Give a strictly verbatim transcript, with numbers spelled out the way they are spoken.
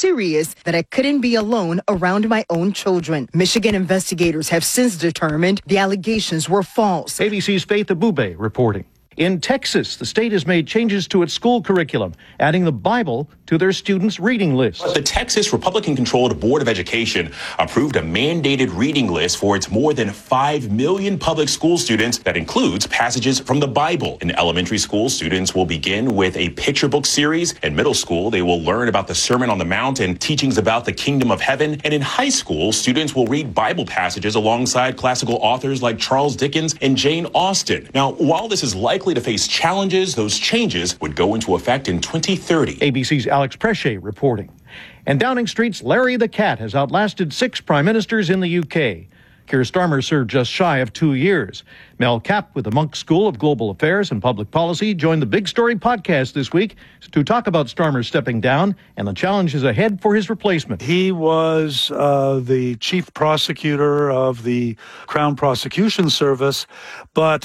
serious that I couldn't be alone around my own children. Michigan investigators have since determined the allegations were false. A B C's Faith Abube reporting. In Texas, the state has made changes to its school curriculum, adding the Bible to their students' reading list. The Texas Republican-controlled Board of Education approved a mandated reading list for its more than five million public school students that includes passages from the Bible. In elementary school, students will begin with a picture book series. In middle school, they will learn about the Sermon on the Mount and teachings about the kingdom of heaven. And in high school, students will read Bible passages alongside classical authors like Charles Dickens and Jane Austen. Now, while this is likely to face challenges, those changes would go into effect in twenty thirty. A B C's Alex Presche reporting. And Downing Street's Larry the Cat has outlasted six prime ministers in the U K. Keir Starmer served just shy of two years. Mel Kapp with the Monk School of Global Affairs and Public Policy joined the Big Story podcast this week to talk about Starmer stepping down and the challenges ahead for his replacement. He was uh, the chief prosecutor of the Crown Prosecution Service, but